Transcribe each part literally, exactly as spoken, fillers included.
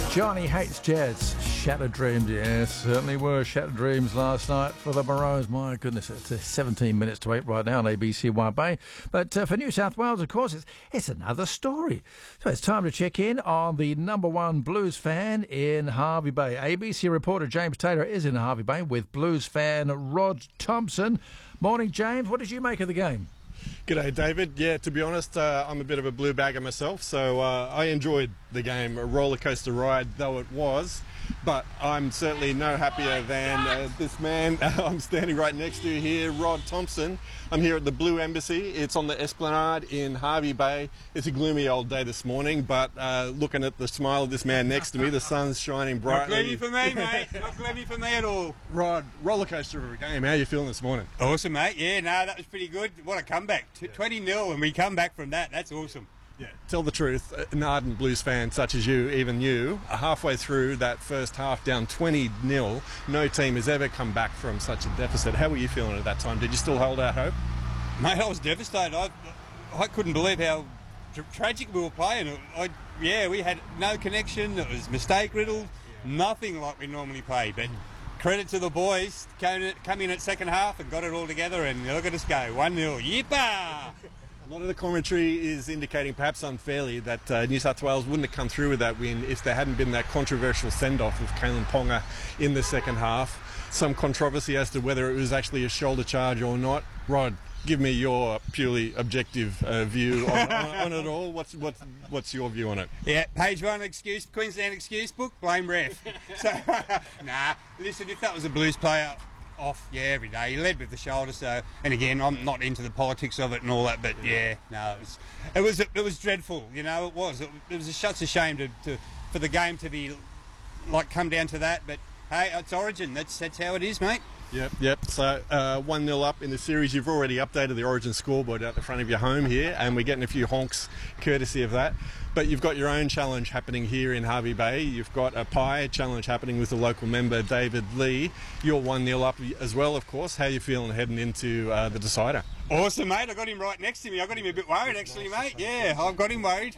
Johnny hates jazz. Shattered dreams, yes, certainly were shattered dreams last night for the Maroons. My goodness, it's uh, seventeen minutes to eight right now on A B C One Bay. But uh, for New South Wales, of course, it's, it's another story. So it's time to check in on the number one Blues fan in Hervey Bay. A B C reporter James Taylor is in Hervey Bay with Blues fan Rod Thompson. Morning, James. What did you make of the game? G'day, David. Yeah, to be honest, uh, I'm a bit of a blue bagger myself, so uh, I enjoyed the game, a roller coaster ride though it was. But I'm certainly no happier than uh, this man I'm standing right next to here, Rod Thompson. I'm here at the Blue Embassy. It's on the Esplanade in Hervey Bay. It's a gloomy old day this morning, but uh, looking at the smile of this man next to me, the sun's shining brightly. Not gloomy for me, mate. Not gloomy for me at all. Rod, roller coaster of a game. How are you feeling this morning? Awesome, mate. Yeah, no, that was pretty good. What a comeback. twenty nil, and we come back from that. That's awesome. Yeah. Tell the truth, an ardent Blues fan such as you, even you, halfway through that first half down twenty nil, no team has ever come back from such a deficit. How were you feeling at that time? Did you still hold out hope? Mate, I was devastated. I, I couldn't believe how tra- tragic we were playing. I, yeah, we had no connection. It was mistake riddled. Yeah. Nothing like we normally play. But credit to the boys, came, come in at second half and got it all together, and look at us go, one nil. Yippa! A lot of the commentary is indicating, perhaps unfairly, that uh, New South Wales wouldn't have come through with that win if there hadn't been that controversial send-off of Kalen Ponga in the second half. Some controversy as to whether it was actually a shoulder charge or not. Rod, give me your purely objective uh, view on, on, on it all. What's, what's, what's your view on it? Yeah, page one excuse, Queensland excuse book, blame ref. So, nah, listen, if that was a Blues player, off, yeah, every day. He led with the shoulder, so, and again, I'm not into the politics of it and all that, but yeah, no, it was, it was, it was dreadful, you know, it was. It, it was a such a shame to, to, for the game to be, like, come down to that, but hey, it's Origin, that's, that's how it is, mate. Yep, yep. So uh, one nil up in the series. You've already updated the Origin scoreboard out the front of your home here, and we're getting a few honks courtesy of that. But you've got your own challenge happening here in Hervey Bay. You've got a pie challenge happening with the local member, David Lee. You're one nil up as well, of course. How are you feeling heading into uh, the decider? Awesome, mate. I got him right next to me. I got him a bit worried, actually, mate. Yeah, I've got him worried.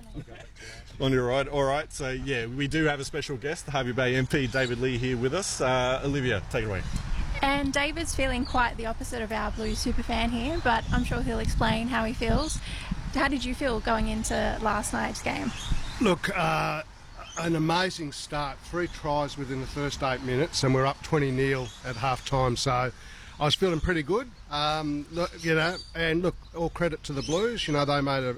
On your right. All right. So, yeah, we do have a special guest, the Hervey Bay M P, David Lee, here with us. Uh, Olivia, take it away. And David's feeling quite the opposite of our Blues superfan here, but I'm sure he'll explain how he feels. How did you feel going into last night's game? Look, uh, an amazing start. Three tries within the first eight minutes, and we're up twenty nil at half time. So I was feeling pretty good, um, look, you know. And look, all credit to the Blues. You know, they made a,